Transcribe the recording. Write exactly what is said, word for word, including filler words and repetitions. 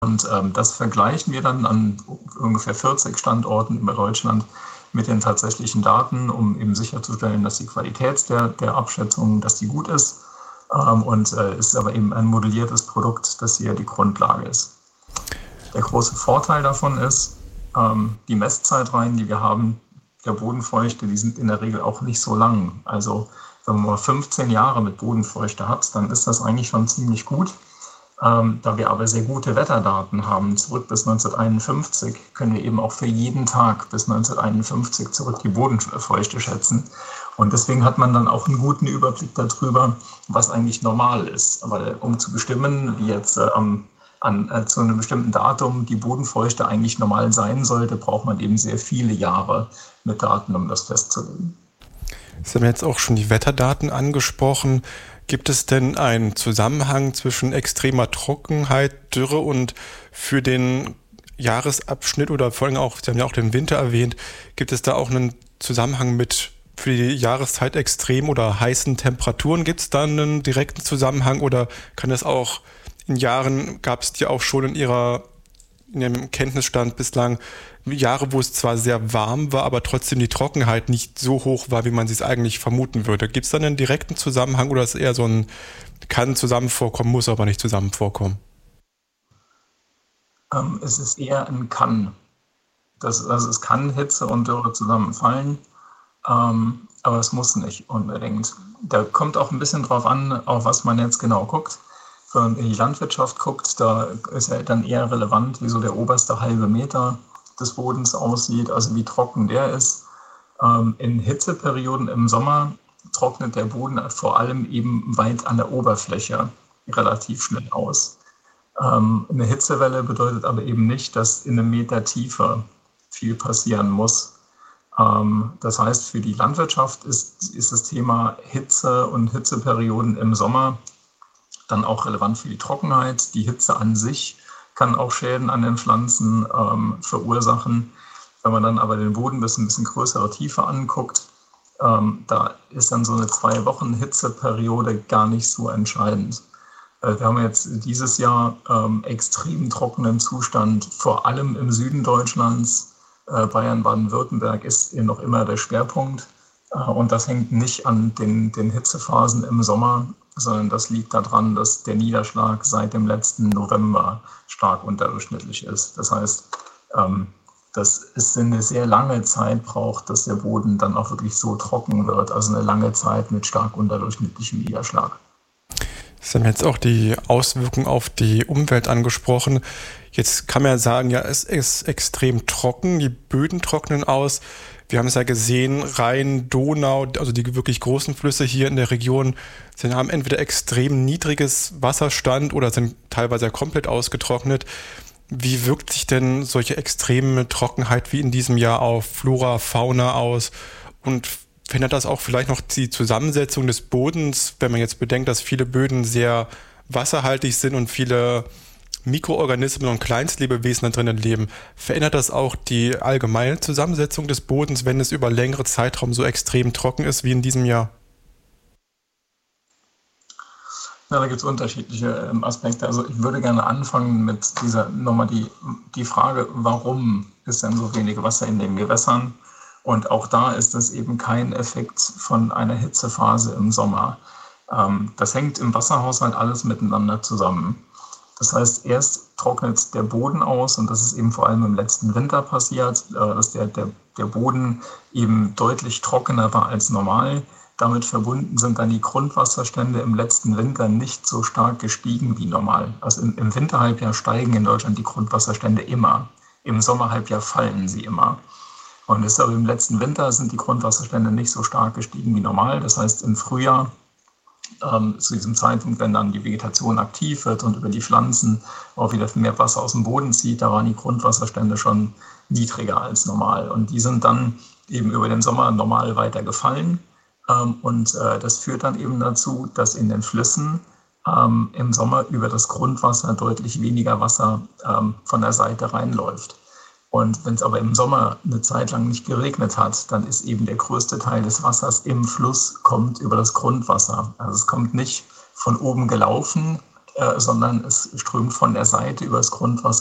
Und ähm, das vergleichen wir dann an ungefähr vierzig Standorten über Deutschland mit den tatsächlichen Daten, um eben sicherzustellen, dass die Qualität der, der Abschätzung, dass die gut ist. Ähm, und äh, ist aber eben ein modelliertes Produkt, das hier die Grundlage ist. Der große Vorteil davon ist, ähm, die Messzeitreihen, die wir haben, der Bodenfeuchte, die sind in der Regel auch nicht so lang. Also wenn man mal fünfzehn Jahre mit Bodenfeuchte hat, dann ist das eigentlich schon ziemlich gut. Ähm, da wir aber sehr gute Wetterdaten haben, zurück bis neunzehnhunderteinundfünfzig, können wir eben auch für jeden Tag bis neunzehnhunderteinundfünfzig zurück die Bodenfeuchte schätzen. Und deswegen hat man dann auch einen guten Überblick darüber, was eigentlich normal ist. Aber um zu bestimmen, wie jetzt äh, am, an, äh, zu einem bestimmten Datum die Bodenfeuchte eigentlich normal sein sollte, braucht man eben sehr viele Jahre mit Daten, um das festzulegen. Sie haben jetzt auch schon die Wetterdaten angesprochen. Gibt es denn einen Zusammenhang zwischen extremer Trockenheit, Dürre und für den Jahresabschnitt oder vor allem auch, Sie haben ja auch den Winter erwähnt, gibt es da auch einen Zusammenhang mit für die Jahreszeit extrem oder heißen Temperaturen? Gibt es da einen direkten Zusammenhang oder kann das auch in Jahren, gab es die auch schon in Ihrer in Ihrem Kenntnisstand bislang Jahre, wo es zwar sehr warm war, aber trotzdem die Trockenheit nicht so hoch war, wie man sie es eigentlich vermuten würde. Gibt es da einen direkten Zusammenhang oder ist es eher so ein, kann zusammen vorkommen, muss aber nicht zusammen vorkommen? Ähm, es ist eher ein Kann. Das, also es kann Hitze und Dürre zusammenfallen, ähm, aber es muss nicht unbedingt. Da kommt auch ein bisschen drauf an, auf was man jetzt genau guckt. Wenn man in die Landwirtschaft guckt, da ist ja dann eher relevant, wie so der oberste halbe Meter des Bodens aussieht, also wie trocken der ist. Ähm, in Hitzeperioden im Sommer trocknet der Boden vor allem eben weit an der Oberfläche relativ schnell aus. Ähm, eine Hitzewelle bedeutet aber eben nicht, dass in einem Meter Tiefe viel passieren muss. Ähm, das heißt, für die Landwirtschaft ist, ist das Thema Hitze und Hitzeperioden im Sommer dann auch relevant für die Trockenheit. Die Hitze an sich kann auch Schäden an den Pflanzen ähm, verursachen. Wenn man dann aber den Boden bis ein bisschen größere Tiefe anguckt, ähm, da ist dann so eine zwei Wochen Hitzeperiode gar nicht so entscheidend. Äh, wir haben jetzt dieses Jahr ähm, extrem trockenen Zustand, vor allem im Süden Deutschlands. Äh, Bayern, Baden-Württemberg ist noch immer der Schwerpunkt. Äh, und das hängt nicht an den, den Hitzephasen im Sommer, sondern das liegt daran, dass der Niederschlag seit dem letzten November stark unterdurchschnittlich ist. Das heißt, ähm, dass es eine sehr lange Zeit braucht, dass der Boden dann auch wirklich so trocken wird, also eine lange Zeit mit stark unterdurchschnittlichem Niederschlag. Sie haben jetzt auch die Auswirkungen auf die Umwelt angesprochen. Jetzt kann man ja sagen, ja, es ist extrem trocken, die Böden trocknen aus. Wir haben es ja gesehen, Rhein, Donau, also die wirklich großen Flüsse hier in der Region, sind, haben entweder extrem niedriges Wasserstand oder sind teilweise komplett ausgetrocknet. Wie wirkt sich denn solche extreme Trockenheit wie in diesem Jahr auf Flora, Fauna aus? Und verändert das auch vielleicht noch die Zusammensetzung des Bodens, wenn man jetzt bedenkt, dass viele Böden sehr wasserhaltig sind und viele Mikroorganismen und Kleinstlebewesen da drinnen leben? Verändert das auch die allgemeine Zusammensetzung des Bodens, wenn es über längere Zeitraum so extrem trocken ist wie in diesem Jahr? Ja, da gibt es unterschiedliche ähm, Aspekte. Also ich würde gerne anfangen mit dieser nochmal die, die Frage, warum ist denn so wenig Wasser in den Gewässern? Und auch da ist das eben kein Effekt von einer Hitzephase im Sommer. Ähm, das hängt im Wasserhaushalt alles miteinander zusammen. Das heißt, erst trocknet der Boden aus und das ist eben vor allem im letzten Winter passiert, äh, dass der, der, der Boden eben deutlich trockener war als normal. Damit verbunden sind dann die Grundwasserstände im letzten Winter nicht so stark gestiegen wie normal. Also im, im Winterhalbjahr steigen in Deutschland die Grundwasserstände immer. Im Sommerhalbjahr fallen sie immer. Und es ist aber im letzten Winter sind die Grundwasserstände nicht so stark gestiegen wie normal. Das heißt, im Frühjahr, ähm, zu diesem Zeitpunkt, wenn dann die Vegetation aktiv wird und über die Pflanzen auch wieder mehr Wasser aus dem Boden zieht, da waren die Grundwasserstände schon niedriger als normal. Und die sind dann eben über den Sommer normal weiter gefallen. Ähm, und äh, das führt dann eben dazu, dass in den Flüssen ähm, im Sommer über das Grundwasser deutlich weniger Wasser ähm, von der Seite reinläuft. Und wenn es aber im Sommer eine Zeit lang nicht geregnet hat, dann ist eben der größte Teil des Wassers im Fluss kommt über das Grundwasser. Also es kommt nicht von oben gelaufen äh, sondern es strömt von der Seite übers Grundwasser